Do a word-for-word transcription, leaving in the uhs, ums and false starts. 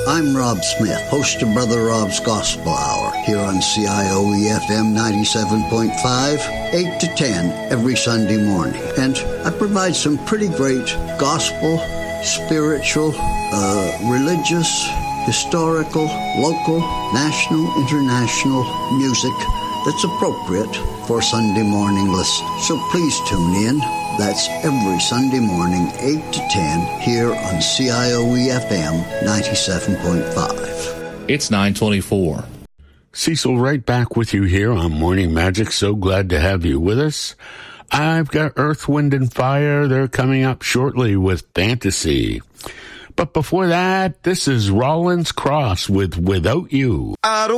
I'm Rob Smith, host of Brother Rob's Gospel Hour, here on C I O E F M ninety-seven point five, eight to ten every Sunday morning. And I provide some pretty great gospel, spiritual, uh, religious, historical, local, national, international music that's appropriate for Sunday morning listening. So please tune in. That's every Sunday morning, eight to ten, here on C I O E F M ninety-seven point five. It's nine twenty-four. Cecil right back with you here on Morning Magic. So glad to have you with us. I've got Earth, Wind, and Fire. They're coming up shortly with Fantasy. But before that, this is Rollins Cross with Without You. I don't